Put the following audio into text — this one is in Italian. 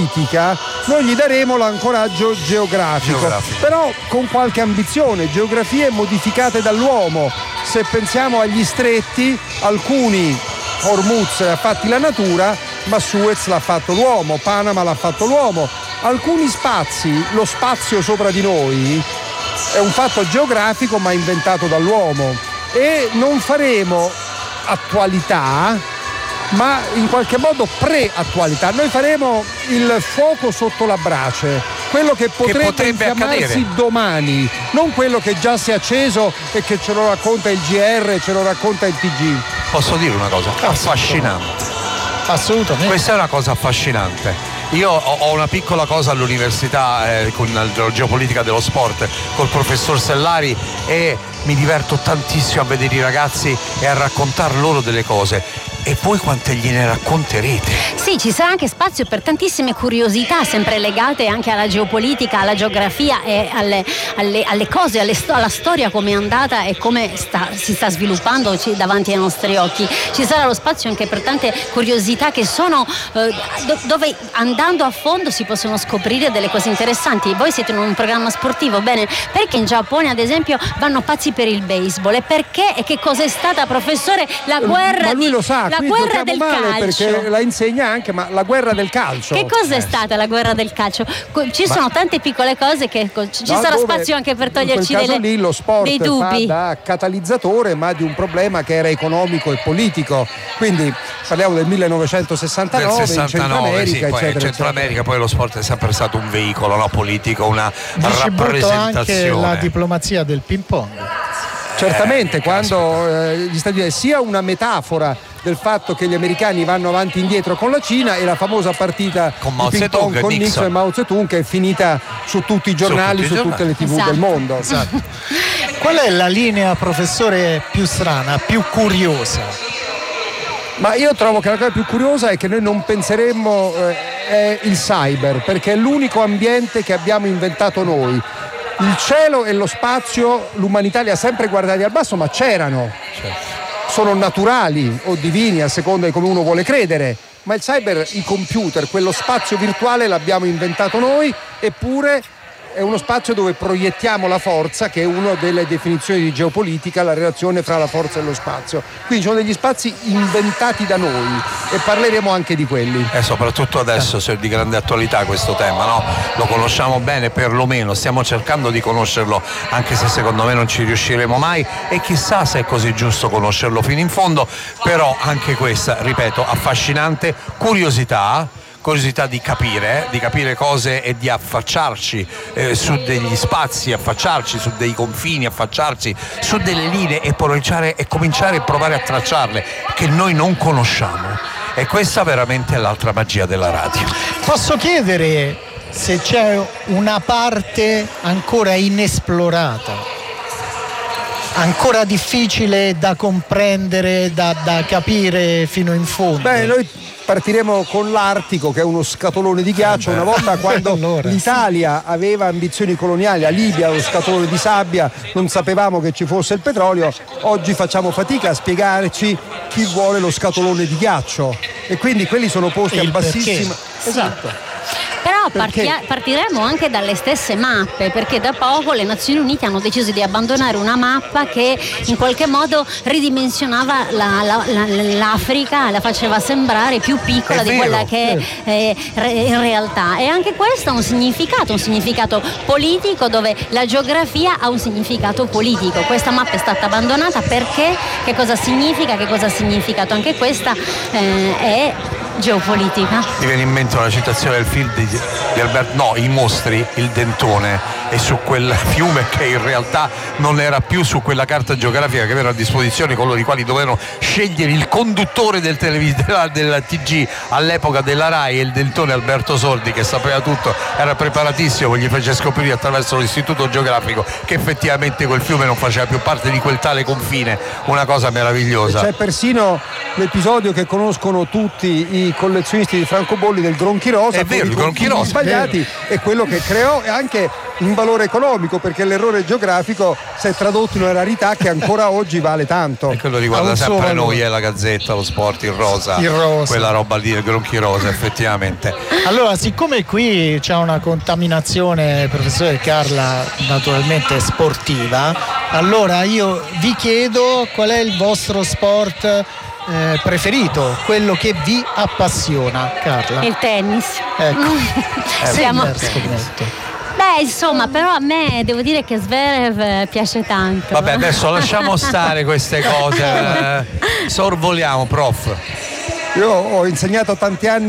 politica, noi gli daremo l'ancoraggio geografico. Però con qualche ambizione, geografie modificate dall'uomo. Se pensiamo agli stretti, alcuni Hormuz l'ha fatti la natura, ma Suez l'ha fatto l'uomo, Panama l'ha fatto l'uomo. Alcuni spazi, lo spazio sopra di noi è un fatto geografico ma inventato dall'uomo, e non faremo attualità ma in qualche modo pre-attualità. Noi faremo il fuoco sotto la brace, quello che potrebbe infiammarsi accadere domani, non quello che già si è acceso e che ce lo racconta il GR, ce lo racconta il TG. Posso dire una cosa? Affascinante. Assolutamente. Questa è una cosa affascinante. Io ho una piccola cosa all'università con la geopolitica dello sport col professor Sellari, e mi diverto tantissimo a vedere i ragazzi e a raccontar loro delle cose. E voi quante gliene racconterete? Sì, ci sarà anche spazio per tantissime curiosità, sempre legate anche alla geopolitica, alla geografia e alle cose, alla storia, come è andata e come si sta sviluppando davanti ai nostri occhi. Ci sarà lo spazio anche per tante curiosità che sono dove, andando a fondo, si possono scoprire delle cose interessanti. Voi siete in un programma sportivo, bene? Perché in Giappone, ad esempio, vanno pazzi per il baseball? E perché? E che cosa è stata, professore, la guerra ma lui lo sa, la guerra del calcio? Perché la insegna anche, ma la guerra del calcio. Che cosa è stata la guerra del calcio? Ci sono tante piccole cose che ci sarà spazio anche per toglierci lì lo sport dei dubbi. Fa da catalizzatore, ma di un problema che era economico e politico. Quindi parliamo del 1969, del 69, in Centro America, sì, poi in Centro America poi lo sport è sempre stato un veicolo, no, politico, una rappresentazione. Anche la diplomazia del ping pong. Certamente, quando gli Stati Uniti sia una metafora del fatto che gli americani vanno avanti e indietro con la Cina, e la famosa partita con Mao di ping pong con Nixon e Mao Zedong, che è finita su tutti i giornali, su tutte le TV del mondo. Esatto. Qual è la linea, professore, più strana, più curiosa? Ma io trovo che la cosa più curiosa è che noi non penseremmo è il cyber, perché è l'unico ambiente che abbiamo inventato noi. Il cielo e lo spazio l'umanità li ha sempre guardati al basso, ma c'erano. Sono naturali o divini, a seconda di come uno vuole credere. Ma il cyber, i computer, quello spazio virtuale l'abbiamo inventato noi, eppure è uno spazio dove proiettiamo la forza, che è una delle definizioni di geopolitica, la relazione fra la forza e lo spazio. Quindi sono degli spazi inventati da noi, e parleremo anche di quelli. E soprattutto adesso c'è di grande attualità questo tema, no? Lo conosciamo bene, perlomeno stiamo cercando di conoscerlo, anche se secondo me non ci riusciremo mai, e chissà se è così giusto conoscerlo fino in fondo. Però anche questa, ripeto, affascinante curiosità di capire cose e di affacciarci su degli spazi, affacciarci su dei confini, affacciarci su delle linee e cominciare a provare a tracciarle, che noi non conosciamo. E questa veramente è l'altra magia della radio. Posso chiedere se c'è una parte ancora inesplorata, ancora difficile da comprendere, da capire fino in fondo? Beh, noi partiremo con l'Artico, che è uno scatolone di ghiaccio. Una volta, quando l'Italia aveva ambizioni coloniali, la Libia lo scatolone di sabbia, non sapevamo che ci fosse il petrolio. Oggi facciamo fatica a spiegarci chi vuole lo scatolone di ghiaccio, e quindi quelli sono posti a bassissima. Esatto. Però partiremo anche dalle stesse mappe, perché da poco le Nazioni Unite hanno deciso di abbandonare una mappa che in qualche modo ridimensionava l'Africa, la faceva sembrare più piccola di quella che è in realtà. E anche questo ha un significato politico, dove la geografia ha un significato politico. Questa mappa è stata abbandonata perché? Che cosa significa? Che cosa ha significato? Anche questa è geopolitica. Mi viene in mente una citazione del film di Alberto, no, I mostri, il dentone, e su quel fiume che in realtà non era più su quella carta geografica che avevano a disposizione coloro i quali dovevano scegliere il conduttore del TG all'epoca della Rai, e il dentone Alberto Sordi, che sapeva tutto, era preparatissimo, gli fece scoprire attraverso l'istituto geografico che effettivamente quel fiume non faceva più parte di quel tale confine. Una cosa meravigliosa. C'è persino l'episodio che conoscono tutti i collezionisti di francobolli del Gronchi Rosa, è vero, il Gronchi Rosa sbagliati, è quello che creò, e anche in valore economico, perché l'errore geografico si è tradotto in una rarità che ancora oggi vale tanto. E quello riguarda sempre noi, la Gazzetta, lo Sport, il rosa, quella roba lì, il gronchi rosa, effettivamente. Allora, siccome qui c'è una contaminazione, professore Carla, naturalmente sportiva, allora io vi chiedo qual è il vostro sport preferito, quello che vi appassiona, Carla. Il tennis. Ecco. Siamo... Beh, insomma, però a me devo dire che Zverev piace tanto. Vabbè, adesso lasciamo stare queste cose, sorvoliamo, prof. Io ho insegnato tanti anni